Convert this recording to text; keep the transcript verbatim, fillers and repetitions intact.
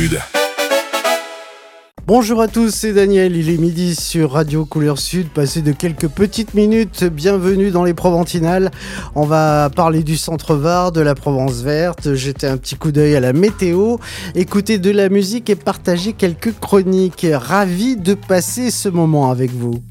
Bonjour à tous, c'est Daniel, il est midi sur Radio Couleur Sud, passé de quelques petites minutes, bienvenue dans les Proventinales. On va parler du Centre-Var, de la Provence verte, jeter un petit coup d'œil à la météo, écouter de la musique et partager quelques chroniques. Ravi de passer ce moment avec vous.